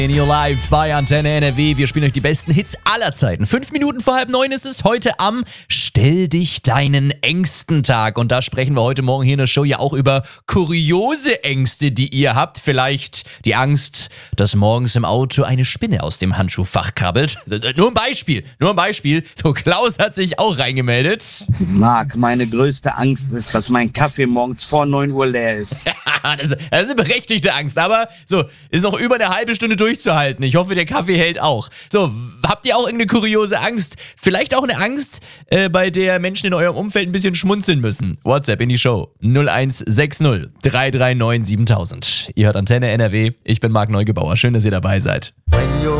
In Your Life bei Antenne NRW. Wir spielen euch die besten Hits aller Zeiten. 5 Minuten vor 8:30 ist es heute am Stell dich deinen Ängsten Tag. Und da sprechen wir heute Morgen hier in der Show ja auch über kuriose Ängste, die ihr habt. Vielleicht die Angst, dass morgens im Auto eine Spinne aus dem Handschuhfach krabbelt. Nur ein Beispiel. So, Klaus hat sich auch reingemeldet. Marc, meine größte Angst ist, dass mein Kaffee morgens vor 9 Uhr leer ist. Das ist eine berechtigte Angst, aber so, ist noch über eine halbe Stunde durchzuhalten. Ich hoffe, der Kaffee hält auch. So, habt ihr auch irgendeine kuriose Angst? Vielleicht auch eine Angst, bei der Menschen in eurem Umfeld ein bisschen schmunzeln müssen. WhatsApp in die Show 0160 339 7000. Ihr hört Antenne NRW. Ich bin Marc Neugebauer. Schön, dass ihr dabei seid.